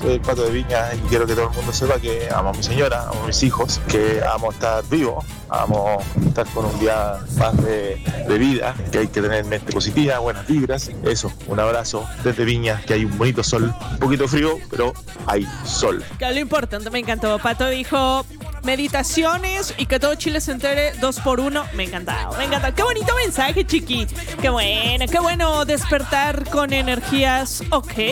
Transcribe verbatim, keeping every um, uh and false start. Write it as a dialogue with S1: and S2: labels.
S1: soy el Pato de Viña y quiero que todo el mundo sepa que amo a mi señora, amo a mis hijos, que amo estar vivo, amo estar con un día más de, de vida, que hay que tener mente positiva, buenas vibras. Eso, un abrazo desde Viña, que hay un bonito sol, un poquito frío, pero hay sol.
S2: Que lo importante, me encantó. Pato dijo meditaciones y que todo Chile se entere dos por uno. Me encantaba, me encantaba. Qué bonito mensaje, chiqui. Qué bueno, qué bueno despertar con energías ok